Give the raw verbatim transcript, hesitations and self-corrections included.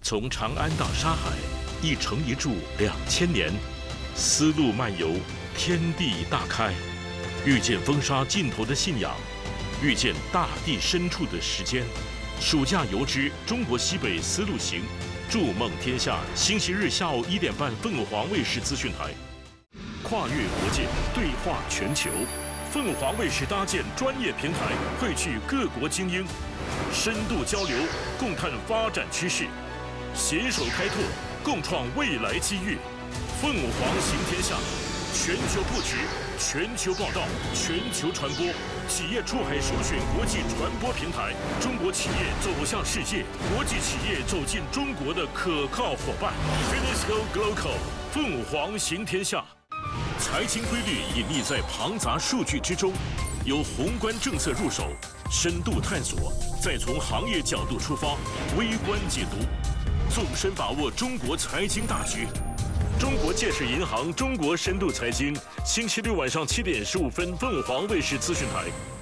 从长安到沙海，一城一柱两千年，丝路漫游，天地大开，遇见风沙尽头的信仰，遇见大地深处的时间。暑假游之中国西北丝路行，筑梦天下。星期日下午一点半，凤凰卫视资讯台。跨越国界，对话全球。凤凰卫视搭建专业平台，汇聚各国精英，深度交流，共探发展趋势，携手开拓，共创未来机遇。凤凰行天下，全球布局，全球报道，全球传播。企业出海首选国际传播平台，中国企业走向世界，国际企业走进中国的可靠伙伴。Finisco Global， 凤凰行天下。财经规律隐匿在庞杂数据之中，由宏观政策入手，深度探索，再从行业角度出发，微观解读，纵深把握中国财经大局。中国建设银行中国深度财经，星期六晚上七点十五分，凤凰卫视资讯台。